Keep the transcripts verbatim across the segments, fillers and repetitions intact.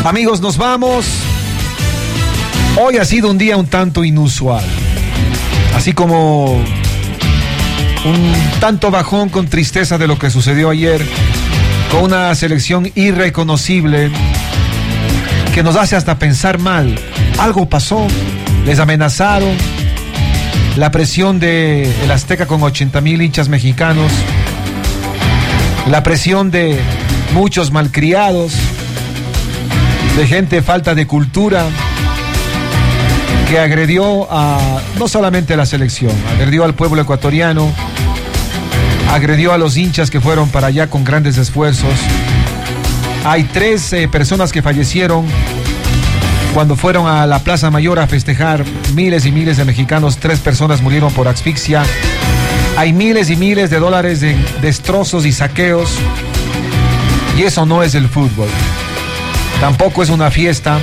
Amigos, nos vamos. Hoy ha sido un día un tanto inusual. Así como un tanto bajón con tristeza de lo que sucedió ayer, con una selección irreconocible que nos hace hasta pensar mal. Algo pasó, les amenazaron, la presión de el Azteca con ochenta mil hinchas mexicanos, la presión de muchos malcriados, de gente falta de cultura, que agredió a no solamente a la selección, agredió al pueblo ecuatoriano, agredió a los hinchas que fueron para allá con grandes esfuerzos. Hay tres eh, personas que fallecieron cuando fueron a la Plaza Mayor a festejar. Miles y miles de mexicanos, tres personas murieron por asfixia. Hay miles y miles de dólares en destrozos y saqueos. Y eso no es el fútbol. Tampoco es una fiesta.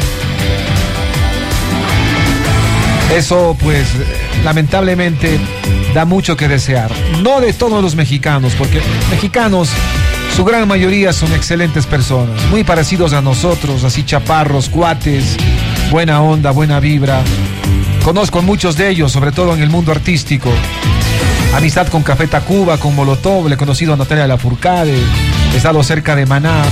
Eso, pues, lamentablemente da mucho que desear. No de todos los mexicanos, porque mexicanos, su gran mayoría son excelentes personas, muy parecidos a nosotros, así chaparros, cuates, buena onda, buena vibra. Conozco a muchos de ellos, sobre todo en el mundo artístico. Amistad con Café Tacuba, con Molotov, le he conocido a Natalia Lafourcade, he estado cerca de Maná.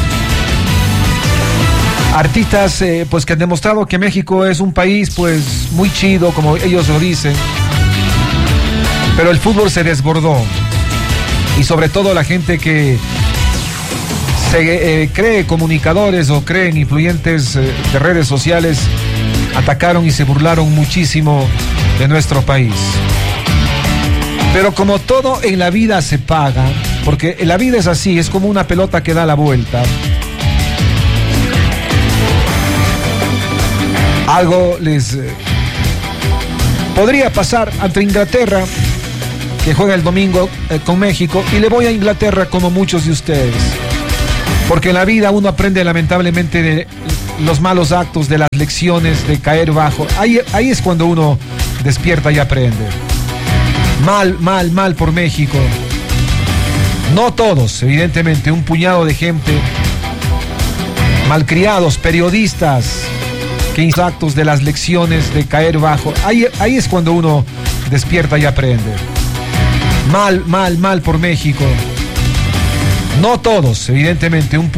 Artistas eh, pues que han demostrado que México es un país pues muy chido, como ellos lo dicen, pero el fútbol se desbordó, y sobre todo la gente que se eh, cree comunicadores o creen influyentes eh, de redes sociales atacaron y se burlaron muchísimo de nuestro país. Pero como todo en la vida se paga, porque la vida es así, es como una pelota que da la vuelta. Algo les eh, podría pasar ante Inglaterra, que juega el domingo eh, con México, y le voy a Inglaterra como muchos de ustedes, porque en la vida uno aprende lamentablemente de los malos actos, de las lecciones, de caer bajo. Ahí, ahí es cuando uno despierta y aprende. Mal, mal, mal por México. No todos, evidentemente, un puñado de gente, malcriados, periodistas, que hizo actos de las lecciones, de caer bajo. Ahí, ahí es cuando uno despierta y aprende. Mal, mal, mal por México. No todos, evidentemente, un